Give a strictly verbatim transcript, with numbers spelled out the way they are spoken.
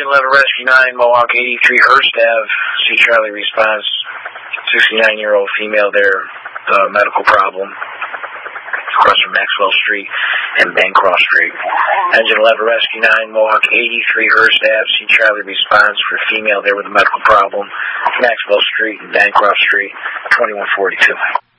Engine eleven Rescue nine, Mohawk eighty-three, Hurst Ave. See Charlie response. sixty-nine-year-old female there, uh, medical problem. Across from Maxwell Street and Bancroft Street. Engine eleven Rescue nine, Mohawk eighty-three, Hurst Ave. See Charlie response for female there with a medical problem. Maxwell Street and Bancroft Street, twenty-one forty-two.